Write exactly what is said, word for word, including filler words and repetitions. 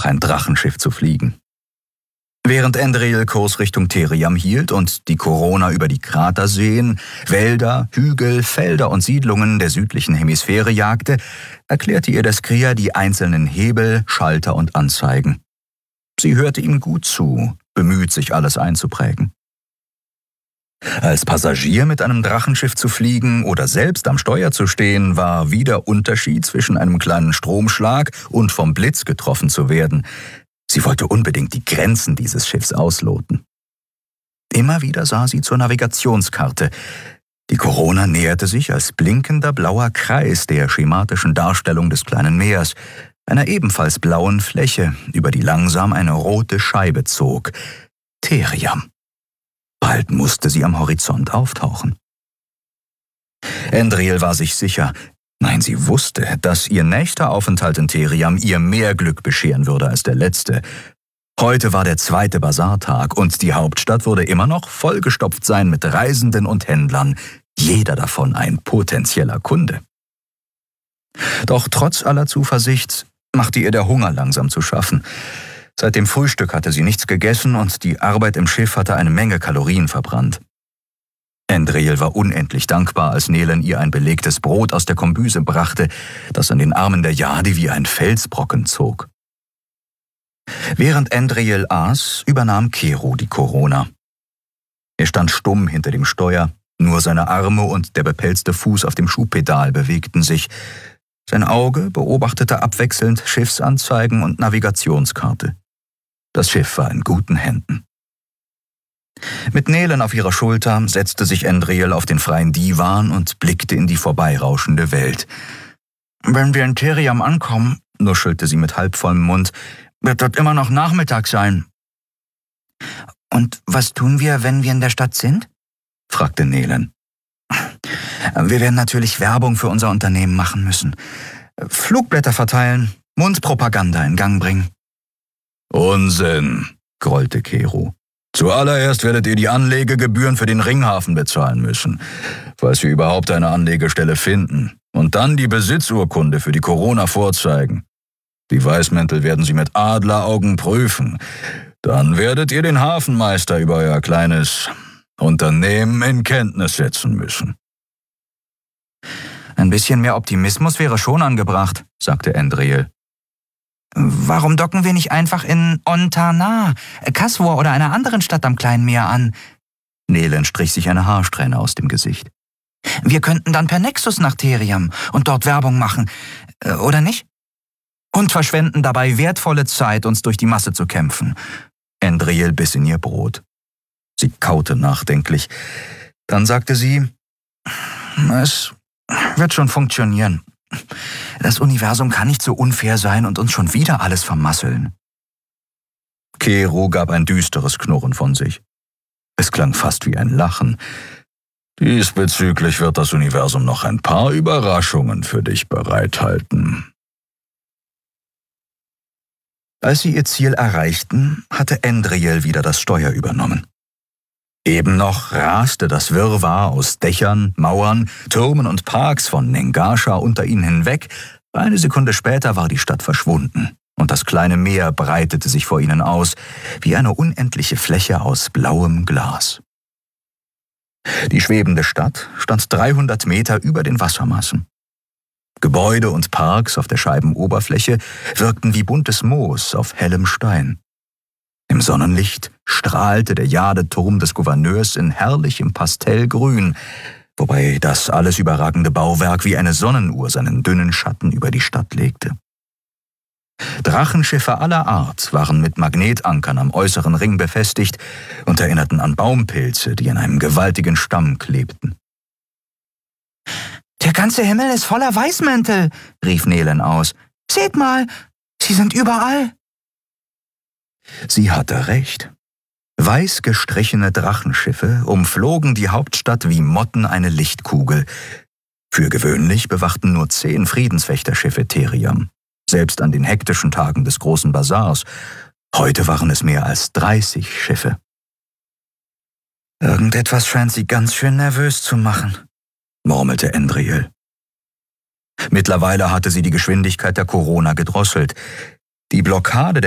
ein Drachenschiff zu fliegen. Während Andriel Kurs Richtung Theriam hielt und die Corona über die Kraterseen, Wälder, Hügel, Felder und Siedlungen der südlichen Hemisphäre jagte, erklärte ihr der Skria die einzelnen Hebel, Schalter und Anzeigen. Sie hörte ihm gut zu, bemüht, sich alles einzuprägen. Als Passagier mit einem Drachenschiff zu fliegen oder selbst am Steuer zu stehen, war wie der Unterschied zwischen einem kleinen Stromschlag und vom Blitz getroffen zu werden. Sie wollte unbedingt die Grenzen dieses Schiffs ausloten. Immer wieder sah sie zur Navigationskarte. Die Corona näherte sich als blinkender blauer Kreis der schematischen Darstellung des kleinen Meers, einer ebenfalls blauen Fläche, über die langsam eine rote Scheibe zog. Theriam. Bald musste sie am Horizont auftauchen. Andriel war sich sicher, nein, sie wusste, dass ihr nächster Aufenthalt in Theriam ihr mehr Glück bescheren würde als der letzte. Heute war der zweite Basartag und die Hauptstadt würde immer noch vollgestopft sein mit Reisenden und Händlern, jeder davon ein potenzieller Kunde. Doch trotz aller Zuversicht machte ihr der Hunger langsam zu schaffen. Seit dem Frühstück hatte sie nichts gegessen und die Arbeit im Schiff hatte eine Menge Kalorien verbrannt. Andriel war unendlich dankbar, als Nelen ihr ein belegtes Brot aus der Kombüse brachte, das an den Armen der Jade wie ein Felsbrocken zog. Während Andriel aß, übernahm Kero die Corona. Er stand stumm hinter dem Steuer, nur seine Arme und der bepelzte Fuß auf dem Schubpedal bewegten sich. Sein Auge beobachtete abwechselnd Schiffsanzeigen und Navigationskarte. Das Schiff war in guten Händen. Mit Nelen auf ihrer Schulter setzte sich Andriel auf den freien Divan und blickte in die vorbeirauschende Welt. »Wenn wir in Theriam ankommen«, nuschelte sie mit halbvollem Mund, »wird dort immer noch Nachmittag sein.« »Und was tun wir, wenn wir in der Stadt sind?« fragte Nelen. »Wir werden natürlich Werbung für unser Unternehmen machen müssen. Flugblätter verteilen, Mundpropaganda in Gang bringen.« »Unsinn«, grollte Kero. »Zuallererst werdet ihr die Anlegegebühren für den Ringhafen bezahlen müssen, falls wir überhaupt eine Anlegestelle finden, und dann die Besitzurkunde für die Corona vorzeigen. Die Weißmäntel werden sie mit Adleraugen prüfen. Dann werdet ihr den Hafenmeister über euer kleines Unternehmen in Kenntnis setzen müssen.« »Ein bisschen mehr Optimismus wäre schon angebracht«, sagte Andriel. »Warum docken wir nicht einfach in Ontana, Kasvor oder einer anderen Stadt am kleinen Meer an?« Nelen strich sich eine Haarsträhne aus dem Gesicht. »Wir könnten dann per Nexus nach Theriam und dort Werbung machen, oder nicht? Und verschwenden dabei wertvolle Zeit, uns durch die Masse zu kämpfen.« Andriel biss in ihr Brot. Sie kaute nachdenklich. Dann sagte sie, »Es wird schon funktionieren. Das Universum kann nicht so unfair sein und uns schon wieder alles vermasseln.« Kero gab ein düsteres Knurren von sich. Es klang fast wie ein Lachen. »Diesbezüglich wird das Universum noch ein paar Überraschungen für dich bereithalten.« Als sie ihr Ziel erreichten, hatte Andriel wieder das Steuer übernommen. Eben noch raste das Wirrwarr aus Dächern, Mauern, Türmen und Parks von Nengasha unter ihnen hinweg. Eine Sekunde später war die Stadt verschwunden und das kleine Meer breitete sich vor ihnen aus, wie eine unendliche Fläche aus blauem Glas. Die schwebende Stadt stand dreihundert Meter über den Wassermassen. Gebäude und Parks auf der Scheibenoberfläche wirkten wie buntes Moos auf hellem Stein. Im Sonnenlicht strahlte der Jadeturm des Gouverneurs in herrlichem Pastellgrün, wobei das alles überragende Bauwerk wie eine Sonnenuhr seinen dünnen Schatten über die Stadt legte. Drachenschiffe aller Art waren mit Magnetankern am äußeren Ring befestigt und erinnerten an Baumpilze, die an einem gewaltigen Stamm klebten. »Der ganze Himmel ist voller Weißmäntel«, rief Nelen aus. »Seht mal, sie sind überall.« Sie hatte recht. Weiß gestrichene Drachenschiffe umflogen die Hauptstadt wie Motten eine Lichtkugel. Für gewöhnlich bewachten nur zehn Friedenswächterschiffe Theriam, selbst an den hektischen Tagen des großen Basars. Heute waren es mehr als dreißig Schiffe. »Irgendetwas scheint sie ganz schön nervös zu machen«, murmelte Andriel. Mittlerweile hatte sie die Geschwindigkeit der Corona gedrosselt. Die Blockade